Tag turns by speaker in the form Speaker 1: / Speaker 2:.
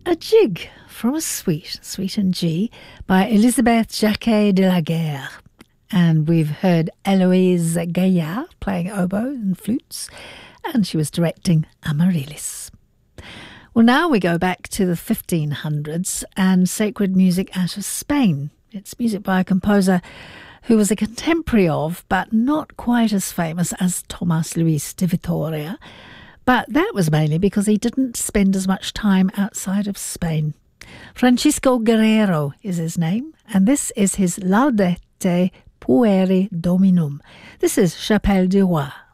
Speaker 1: A Jig from a Suite in G by Elisabeth Jacquet de la Guerre. And we've heard Eloise Gaillard playing oboe and flutes, and she was directing Amaryllis. Well, now we go back to the 1500s and sacred music out of Spain. It's music by a composer who was a contemporary of, but not quite as famous as Tomás Luis de Vitoria. But that was mainly because he didn't spend as much time outside of Spain. Francisco Guerrero is his name, and this is his Laudate Pueri Dominum. This is Chapelle du Roi.